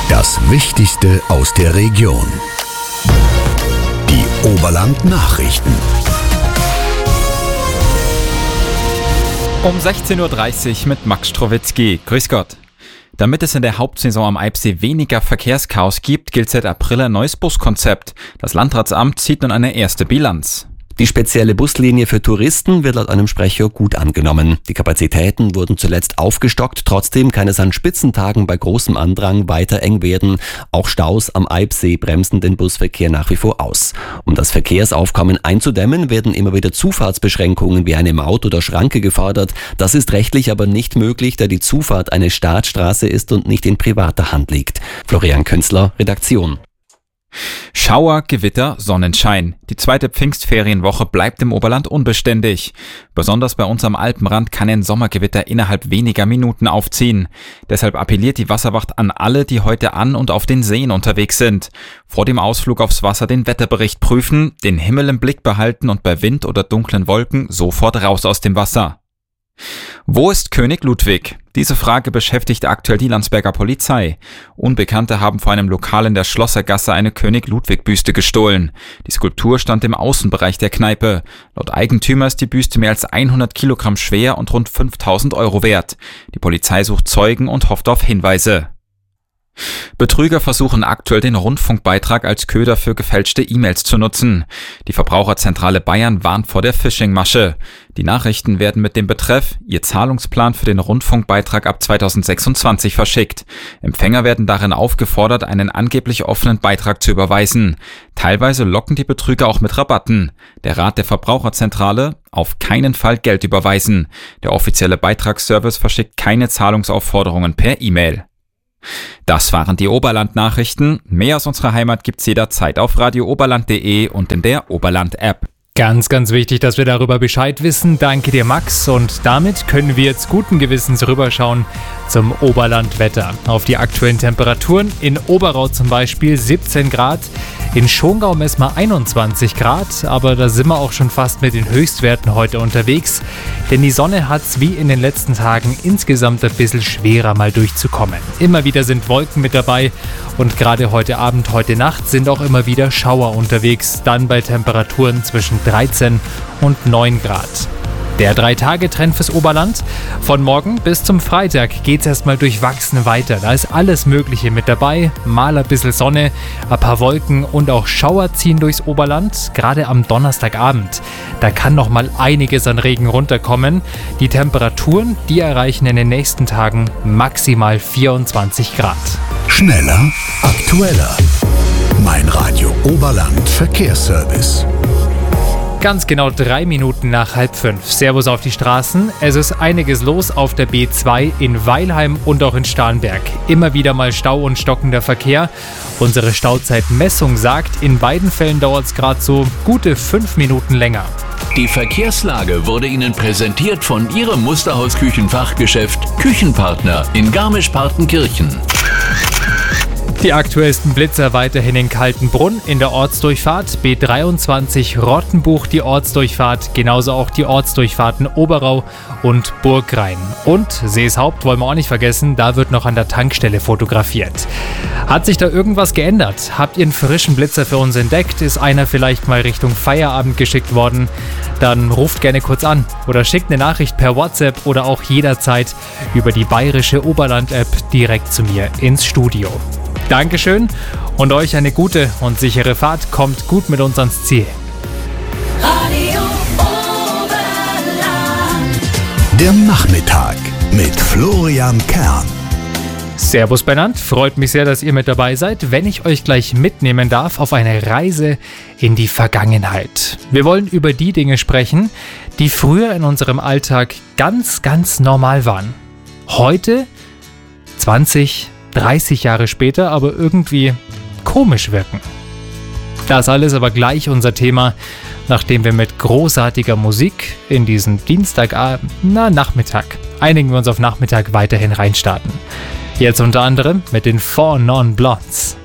Das Wichtigste aus der Region. Die Oberland-Nachrichten. Um 16.30 Uhr mit Max Strowitzki. Grüß Gott. Damit es in der Hauptsaison am Eibsee weniger Verkehrschaos gibt, gilt seit April ein neues Buskonzept. Das Landratsamt zieht nun eine erste Bilanz. Die spezielle Buslinie für Touristen wird laut einem Sprecher gut angenommen. Die Kapazitäten wurden zuletzt aufgestockt, trotzdem kann es an Spitzentagen bei großem Andrang weiter eng werden. Auch Staus am Eibsee bremsen den Busverkehr nach wie vor aus. Um das Verkehrsaufkommen einzudämmen, werden immer wieder Zufahrtsbeschränkungen wie eine Maut oder Schranke gefordert. Das ist rechtlich aber nicht möglich, da die Zufahrt eine Staatsstraße ist und nicht in privater Hand liegt. Florian Künzler, Redaktion. Schauer, Gewitter, Sonnenschein. Die zweite Pfingstferienwoche bleibt im Oberland unbeständig. Besonders bei uns am Alpenrand kann ein Sommergewitter innerhalb weniger Minuten aufziehen. Deshalb appelliert die Wasserwacht an alle, die heute an und auf den Seen unterwegs sind. Vor dem Ausflug aufs Wasser den Wetterbericht prüfen, den Himmel im Blick behalten und bei Wind oder dunklen Wolken sofort raus aus dem Wasser. Wo ist König Ludwig? Diese Frage beschäftigt aktuell die Landsberger Polizei. Unbekannte haben vor einem Lokal in der Schlossergasse eine König-Ludwig-Büste gestohlen. Die Skulptur stand im Außenbereich der Kneipe. Laut Eigentümer ist die Büste mehr als 100 Kilogramm schwer und rund 5.000 Euro wert. Die Polizei sucht Zeugen und hofft auf Hinweise. Betrüger versuchen aktuell den Rundfunkbeitrag als Köder für gefälschte E-Mails zu nutzen. Die Verbraucherzentrale Bayern warnt vor der Phishing-Masche. Die Nachrichten werden mit dem Betreff Ihr Zahlungsplan für den Rundfunkbeitrag ab 2026 verschickt. Empfänger werden darin aufgefordert, einen angeblich offenen Beitrag zu überweisen. Teilweise locken die Betrüger auch mit Rabatten. Der Rat der Verbraucherzentrale: auf keinen Fall Geld überweisen. Der offizielle Beitragsservice verschickt keine Zahlungsaufforderungen per E-Mail. Das waren die Oberland-Nachrichten. Mehr aus unserer Heimat gibt's jederzeit auf radiooberland.de und in der Oberland-App. Ganz, ganz wichtig, dass wir darüber Bescheid wissen. Danke dir, Max. Und damit können wir jetzt guten Gewissens rüberschauen zum Oberlandwetter. Auf die aktuellen Temperaturen: in Oberau zum Beispiel 17 Grad, in Schongau messen wir 21 Grad, aber da sind wir auch schon fast mit den Höchstwerten heute unterwegs, denn die Sonne hat's wie in den letzten Tagen insgesamt ein bisschen schwerer mal durchzukommen. Immer wieder sind Wolken mit dabei und gerade heute Abend, heute Nacht sind auch immer wieder Schauer unterwegs, dann bei Temperaturen zwischen 13 und 9 Grad. Der 3-Tage-Trend fürs Oberland: von morgen bis zum Freitag geht's erstmal durchwachsen weiter. Da ist alles Mögliche mit dabei. Mal ein bisschen Sonne, ein paar Wolken und auch Schauer ziehen durchs Oberland. Gerade am Donnerstagabend, da kann noch mal einiges an Regen runterkommen. Die Temperaturen, die erreichen in den nächsten Tagen maximal 24 Grad. Schneller, aktueller. Mein Radio Oberland Verkehrsservice. Ganz genau 3 Minuten nach 4:30. Servus auf die Straßen. Es ist einiges los auf der B2 in Weilheim und auch in Starnberg. Immer wieder mal Stau und stockender Verkehr. Unsere Stauzeitmessung sagt, in beiden Fällen dauert es gerade so gute 5 Minuten länger. Die Verkehrslage wurde Ihnen präsentiert von Ihrem Musterhaus-Küchenfachgeschäft Küchenpartner in Garmisch-Partenkirchen. Die aktuellsten Blitzer weiterhin in Kaltenbrunn in der Ortsdurchfahrt, B23 Rottenbuch die Ortsdurchfahrt, genauso auch die Ortsdurchfahrten Oberau und Burgrhein. Und Seeshaupt wollen wir auch nicht vergessen, da wird noch an der Tankstelle fotografiert. Hat sich da irgendwas geändert? Habt ihr einen frischen Blitzer für uns entdeckt? Ist einer vielleicht mal Richtung Feierabend geschickt worden? Dann ruft gerne kurz an oder schickt eine Nachricht per WhatsApp oder auch jederzeit über die bayerische Oberland-App direkt zu mir ins Studio. Dankeschön und euch eine gute und sichere Fahrt. Kommt gut mit uns ans Ziel. Radio Oberland. Der Nachmittag mit Florian Kern. Servus benannt, freut mich sehr, dass ihr mit dabei seid, wenn ich euch gleich mitnehmen darf auf eine Reise in die Vergangenheit. Wir wollen über die Dinge sprechen, die früher in unserem Alltag ganz, ganz normal waren. Heute, 20, 30 Jahre später, aber irgendwie komisch wirken. Das alles aber gleich unser Thema, nachdem wir mit großartiger Musik in diesen Nachmittag, einigen wir uns auf Nachmittag, weiterhin reinstarten. Jetzt unter anderem mit den 4 Non Blondes.